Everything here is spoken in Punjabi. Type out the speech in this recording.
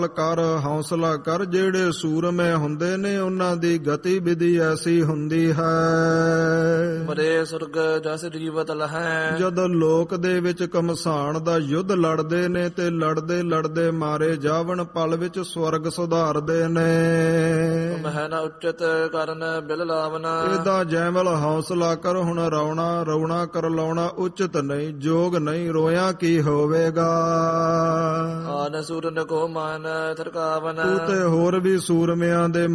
ਕਰ ਹੌਸਲਾ ਕਰ। ਜਿਹੜੇ ਸੂਰਮੇ ਹੁੰਦੇ ਨੇ ਉਹਨਾਂ ਦੀ ਗਤੀ ਵਿਧੀ ਐਸੀ ਹੁੰਦੀ ਹੈ। ਮਰੇ ਸੁਰਗ ਜਸ ਜੀਵਤ ਲਹੈ। ਜਦੋਂ ਲੋਕ ਦੇ ਵਿੱਚ ਘਮਸਾਣ ਦਾ ਯੁੱਧ ਲੜਦੇ ਨੇ ਤੇ ਲੜਦੇ ਲੜਦੇ ਮਾਰੇ ਜਾਵਣ, ਪਲ ਵਿੱਚ ਸਵਰਗ ਸੁਧਾਰਦੇ ਨੇ। ਮਹਿ ਨ ਉਚਿਤ ਕਰਨ ਬਿਲ ਲਾਵਨਾ। ਇਹਦਾ ਜੈਮਲ ਹੌਸਲਾ ਕਰ, ਹੁਣ ਰੌਣਾ ਕਰ ਲਾਉਣਾ ਉਚਿਤ ਨਹੀਂ, ਜੋਗ ਨਹੀਂ, ਰੋਇਆ ਕੀ ਹੋਵੇਗਾ। ਆਨ ਸੂਰਨ ਕੋ ਮਾਨ ਥਰਕਾਵਨ। ਤੂੰ ਤੇ ਹੋਰ ਵੀ ਸੂਰਮਿਆਂ ਦੇ